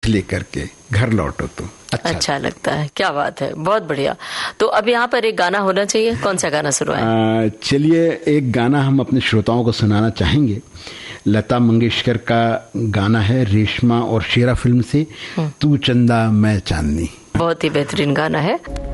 लेकर के घर लौटो तो अच्छा लगता है। क्या बात है, बहुत बढ़िया। तो अब यहाँ पर एक गाना होना चाहिए, कौन सा गाना सुनवाएं? चलिए एक गाना हम अपने श्रोताओं को सुनाना चाहेंगे। लता मंगेशकर का गाना है, रेशमा और शेरा फिल्म से, तू चंदा मैं चांदनी। बहुत ही बेहतरीन गाना है।